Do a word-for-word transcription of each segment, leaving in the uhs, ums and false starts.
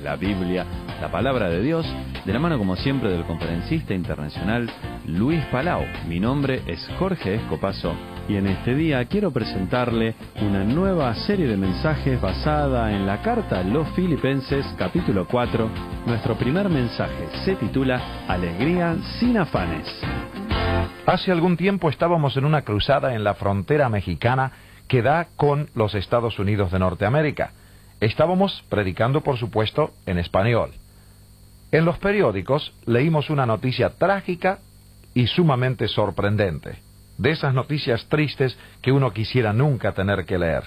la Biblia, la Palabra de Dios, de la mano como siempre del conferencista internacional Luis Palau. Mi nombre es Jorge Escopazo y en este día quiero presentarle una nueva serie de mensajes basada en la carta a los Filipenses capítulo cuatro. Nuestro primer mensaje se titula Alegría sin afanes. Hace algún tiempo estábamos en una cruzada en la frontera mexicana que da con los Estados Unidos de Norteamérica. Estábamos predicando, por supuesto, en español. En los periódicos leímos una noticia trágica y sumamente sorprendente. De esas noticias tristes que uno quisiera nunca tener que leer.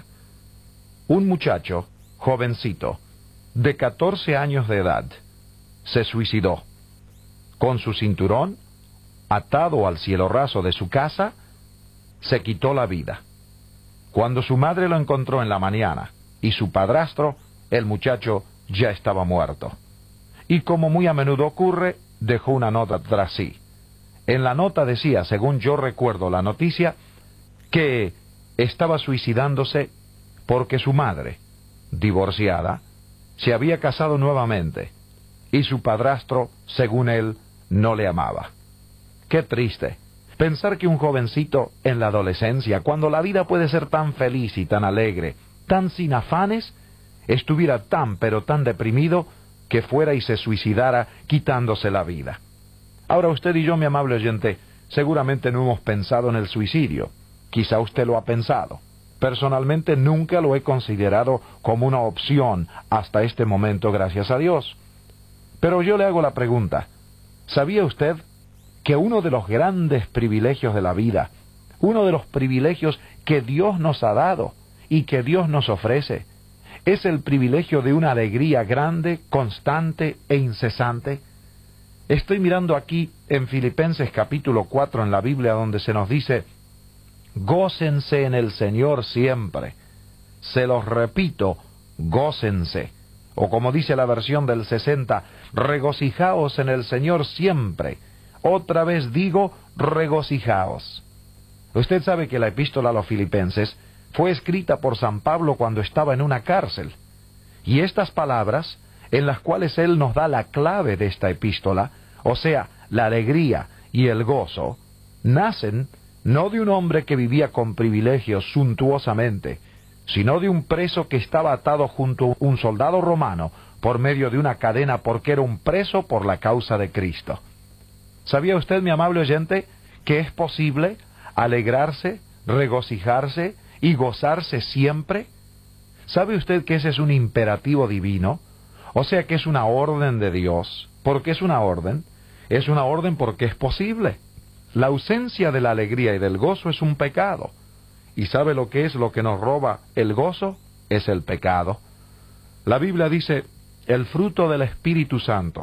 Un muchacho, jovencito, de catorce años de edad, se suicidó. Con su cinturón, atado al cielo raso de su casa, se quitó la vida. Cuando su madre lo encontró en la mañana y su padrastro, el muchacho ya estaba muerto. Y como muy a menudo ocurre, dejó una nota tras sí. En la nota decía, según yo recuerdo la noticia, que estaba suicidándose porque su madre, divorciada, se había casado nuevamente y su padrastro, según él, no le amaba. Qué triste pensar que un jovencito en la adolescencia, cuando la vida puede ser tan feliz y tan alegre, tan sin afanes, estuviera tan pero tan deprimido que fuera y se suicidara quitándose la vida. Ahora usted y yo, mi amable oyente, seguramente no hemos pensado en el suicidio. Quizá usted lo ha pensado. Personalmente nunca lo he considerado como una opción hasta este momento, gracias a Dios. Pero yo le hago la pregunta, ¿sabía usted que uno de los grandes privilegios de la vida, uno de los privilegios que Dios nos ha dado y que Dios nos ofrece, es el privilegio de una alegría grande, constante e incesante? Estoy mirando aquí en Filipenses capítulo cuatro en la Biblia, donde se nos dice, gócense en el Señor siempre. Se los repito, gócense. O como dice la versión del sesenta, regocijaos en el Señor siempre. Otra vez digo, regocijaos. Usted sabe que la epístola a los Filipenses fue escrita por San Pablo cuando estaba en una cárcel. Y estas palabras, en las cuales él nos da la clave de esta epístola, o sea, la alegría y el gozo, nacen no de un hombre que vivía con privilegios suntuosamente, sino de un preso que estaba atado junto a un soldado romano por medio de una cadena porque era un preso por la causa de Cristo. ¿Sabía usted, mi amable oyente, que es posible alegrarse, regocijarse y gozarse siempre? ¿Sabe usted que ese es un imperativo divino? O sea que es una orden de Dios. ¿Por qué es una orden? Es una orden porque es posible. La ausencia de la alegría y del gozo es un pecado. ¿Y sabe lo que es lo que nos roba el gozo? Es el pecado. La Biblia dice, el fruto del Espíritu Santo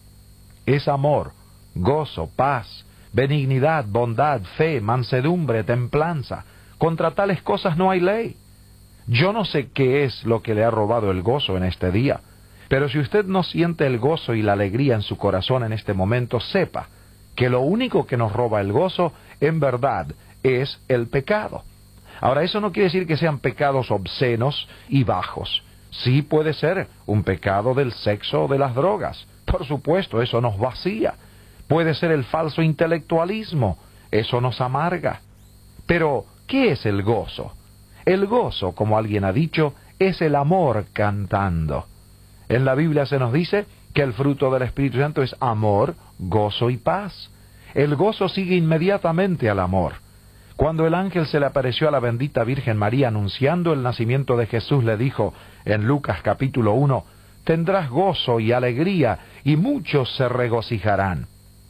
es amor, gozo, paz, benignidad, bondad, fe, mansedumbre, templanza. Contra tales cosas no hay ley. Yo no sé qué es lo que le ha robado el gozo en este día, pero si usted no siente el gozo y la alegría en su corazón en este momento, sepa que lo único que nos roba el gozo, en verdad, es el pecado. Ahora, eso no quiere decir que sean pecados obscenos y bajos. Sí puede ser un pecado del sexo o de las drogas. Por supuesto, eso nos vacía. Puede ser el falso intelectualismo, eso nos amarga. Pero, ¿qué es el gozo? El gozo, como alguien ha dicho, es el amor cantando. En la Biblia se nos dice que el fruto del Espíritu Santo es amor, gozo y paz. El gozo sigue inmediatamente al amor. Cuando el ángel se le apareció a la bendita Virgen María anunciando el nacimiento de Jesús, le dijo en Lucas capítulo uno, tendrás gozo y alegría, y muchos se regocijarán.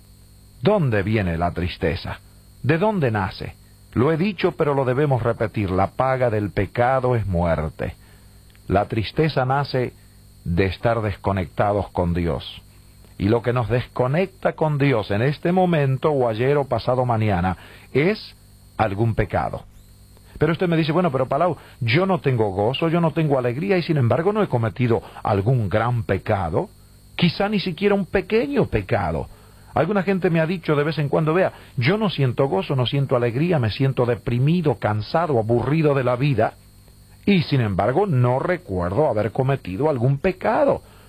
¿Dónde viene la tristeza? ¿De dónde nace? Lo he dicho, pero lo debemos repetir. La paga del pecado es muerte. La tristeza nace de estar desconectados con Dios. Y lo que nos desconecta con Dios en este momento, o ayer o pasado mañana, es algún pecado. Pero usted me dice, bueno, pero Palau, yo no tengo gozo, yo no tengo alegría, y sin embargo no he cometido algún gran pecado. Quizá ni siquiera un pequeño pecado. Alguna gente me ha dicho de vez en cuando, vea, yo no siento gozo, no siento alegría, me siento deprimido, cansado, aburrido de la vida, y sin embargo no recuerdo haber cometido algún pecado.